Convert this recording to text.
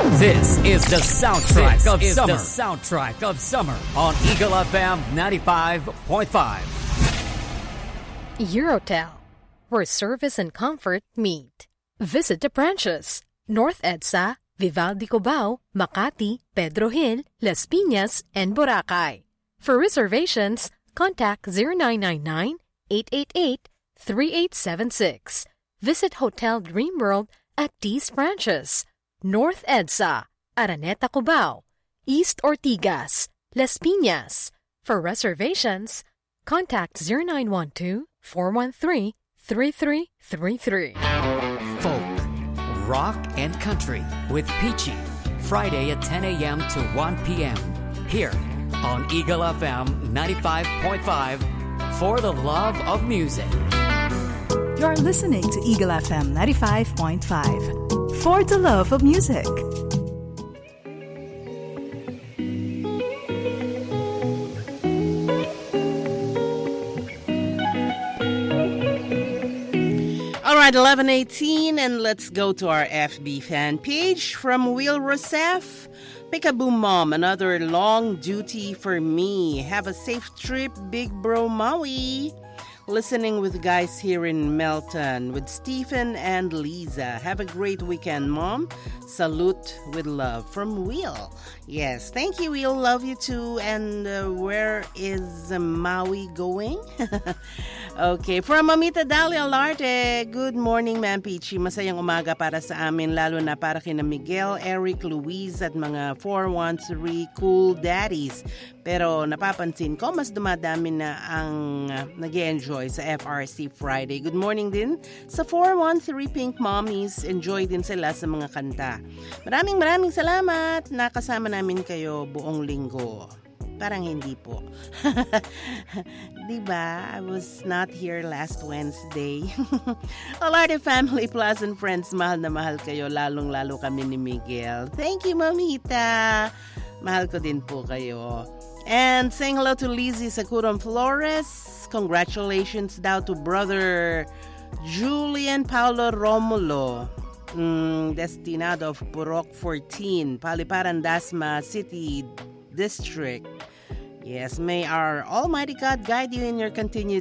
This is the soundtrack of summer. The soundtrack of summer on Eagle FM 95.5. Eurotel, where service and comfort meet. Visit the branches: North EDSA, Vivaldi Cubao, Makati, Pedro Hill, Las Piñas, and Boracay. For reservations, contact 0999-888-3876. Visit Hotel Dream World at these branches: North EDSA, Araneta Cubao, East Ortigas, Las Piñas. For reservations, contact 0912-413-3333. Folk, rock, and country with Peachy. Friday at 10 a.m. to 1 p.m. Here on Eagle FM 95.5 for the love of music. You're listening to Eagle FM 95.5 for the love of music. All right, 11:18, and let's go to our FB fan page from Will Rousseff. Peekaboo Mom, another long duty for me. Have a safe trip, Big Bro Maui. Listening with guys here in Melton with Stephen and Lisa. Have a great weekend, Mom. Salute with love from Will. Yes, thank you, Will. Love you too. And where is Maui going? Okay, from Mamita Dalia Larte. Good morning, Ma'am Peachy. Masayang umaga para sa amin, lalo na para kina Miguel, Eric, Luis at mga 413 Cool Daddies. Pero napapansin ko, mas dumadami na ang nag-enjoy sa FRC Friday. Good morning din sa 413 Pink Mommies. Enjoy din sila sa mga kanta. Maraming salamat. Nakasama namin kayo buong linggo. Parang hindi po. Diba? I was not here last Wednesday. Alright, family, plus and friends, mahal na mahal kayo. Lalong-lalo kami ni Miguel. Thank you, Mamita. Mahal ko din po kayo. And saying hello to Lizzie Sacuron Flores. Congratulations daw to brother Julian Paulo Romulo. Destinado of Purok 14, Paliparan, Dasma City District. Yes, may our Almighty God guide you in your continued